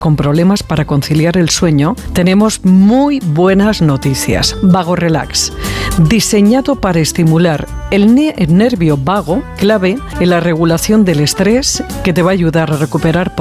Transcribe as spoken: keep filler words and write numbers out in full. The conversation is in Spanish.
con problemas para conciliar el sueño, tenemos muy buenas noticias. Vago Relax, diseñado para estimular el, ne- el nervio vago, clave en la regulación del estrés, que te va a ayudar a recuperar por